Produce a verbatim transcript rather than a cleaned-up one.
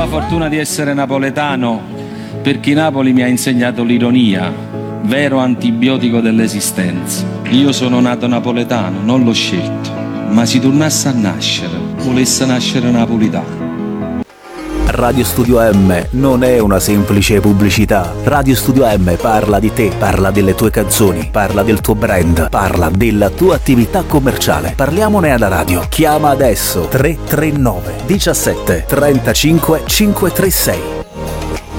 la fortuna di essere napoletano perché Napoli mi ha insegnato l'ironia, vero antibiotico dell'esistenza. Io sono nato napoletano, non l'ho scelto, ma si tornasse a nascere, volesse nascere napolitano. Radio Studio M non è una semplice pubblicità. Radio Studio M parla di te, parla delle tue canzoni, parla del tuo brand, parla della tua attività commerciale. Parliamone alla radio. Chiama adesso tre tre nove diciassette trentacinque cinquecentotrentasei.